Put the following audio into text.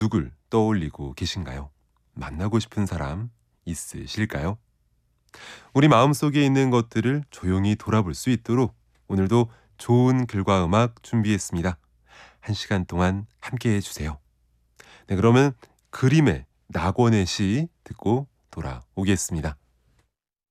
누굴 떠올리고 계신가요? 만나고 싶은 사람 있으실까요? 우리 마음속에 있는 것들을 조용히 돌아볼 수 있도록 오늘도 좋은 글과 음악 준비했습니다. 1시간 동안 함께 해주세요. 네, 그러면 그림의 낙원의 시 듣고 돌아오겠습니다.